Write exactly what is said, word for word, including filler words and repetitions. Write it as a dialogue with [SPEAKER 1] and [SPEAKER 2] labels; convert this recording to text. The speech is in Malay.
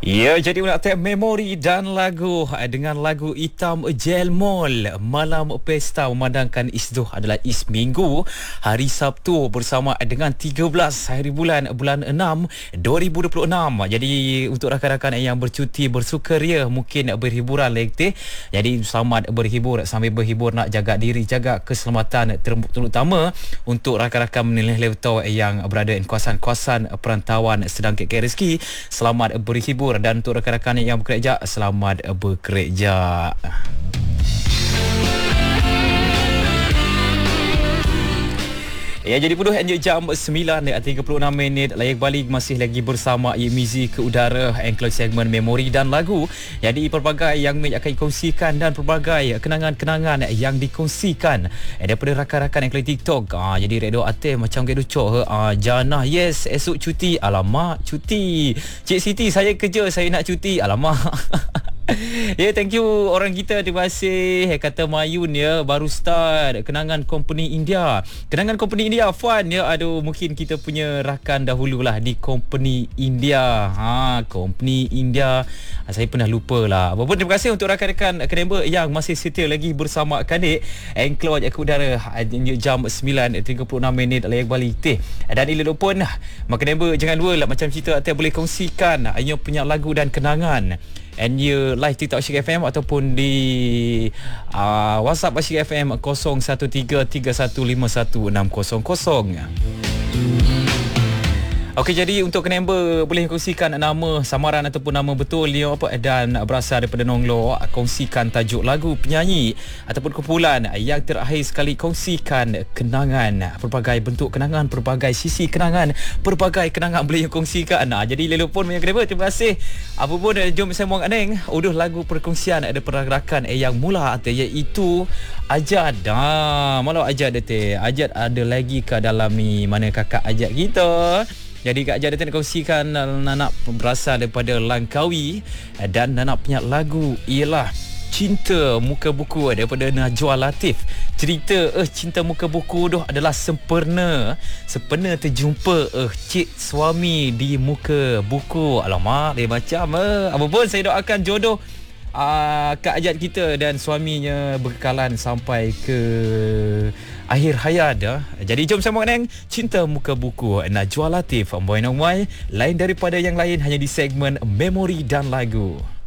[SPEAKER 1] Ya, jadi nak memori dan lagu dengan lagu Hitam Jelmol. Malam pesta memandangkan Isdoh adalah Is Minggu, hari Sabtu bersama dengan tiga belas hari bulan bulan enam dua ribu dua puluh enam. Jadi untuk rakan-rakan yang bercuti bersukaria mungkin berhiburan lekte. Jadi selamat berhibur, sambil berhibur nak jaga diri, jaga keselamatan, terutama untuk rakan-rakan menilai level yang berada di kawasan-kawasan perantauan sedang K K Rezeki. Selamat berhibur, dan untuk rakan-rakan yang bekerja, selamat bekerja. Ya, jadi penuh jam sembilan tiga puluh enam minit. Layak balik masih lagi bersama Yemizi ke udara, Engkau segmen memori dan lagu. Jadi pelbagai yang akan dikongsikan dan pelbagai kenangan-kenangan yang dikongsikan eh, daripada rakan-rakan Engkau TikTok. Ah, jadi Redo Ateh macam Gedo Cok. Ah, Jana, yes, esok cuti. Alamak, cuti. Cik Siti, saya kerja, saya nak cuti. Alamak. Ya, yeah, thank you orang kita, terima kasih. Kata Mayun ya, baru start kenangan company India. Kenangan company India fun ya. Aduh, mungkin kita punya rakan dahululah di company India. Ha, company India. Saya pernah lupa lah. Apa pun, terima kasih untuk rakan-rakan member yang masih setia lagi bersama Kanik. Engkau ke udara jam sembilan tiga puluh enam minit layak balik teh. Dan ila pun maka member jangan lupa lah, macam cerita Atai boleh kongsikan ayah punya lagu dan kenangan. And you live TikTok Asyik F M ataupun di uh, WhatsApp Asyik F M kosong satu tiga tiga satu lima satu enam kosong kosong. Okey, jadi untuk member boleh kongsikan nama samaran ataupun nama betul dia apa dan berasal daripada Nonglo. Kongsikan tajuk lagu, penyanyi ataupun kumpulan yang terakhir sekali. Kongsikan kenangan, pelbagai bentuk kenangan, pelbagai sisi kenangan, pelbagai kenangan boleh kongsikan. Nah, jadi lelu pun punya member, terima kasih. Apa pun, jom saya muang aneng uduh lagu perkongsian ada pergerakan yang mula atau iaitu Ajad. Ah, malu Ajad teh. Ajad ada lagi ke dalam ni, mana kakak Ajad kita. Jadi Kak Ajad nak kongsikan Nanak berasal daripada Langkawi, dan Nanak punya lagu ialah Cinta Muka Buku daripada Najwa Latif. Cerita eh cinta muka buku tu adalah sempurna. Sempurna terjumpa eh cik suami di muka buku. Alamak, dia macam eh. Apa pun, saya doakan jodoh Uh, Kak Ajad kita dan suaminya berkekalan sampai ke akhir hayat dah. Jadi jom sama neng Cinta Muka Buku Najwa Latif. Boy Nomai lain daripada yang lain hanya di segmen memori dan lagu.